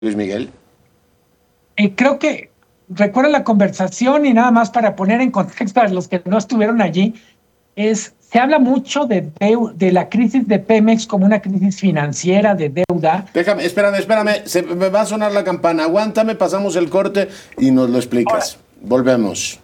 Luis Miguel. Creo que recuerdo la conversación y nada más para poner en contexto a los que no estuvieron allí, se habla mucho de la crisis de Pemex como una crisis financiera de deuda. Déjame, espérame, me va a sonar la campana. Aguántame, pasamos el corte y nos lo explicas. Ahora, Volvemos.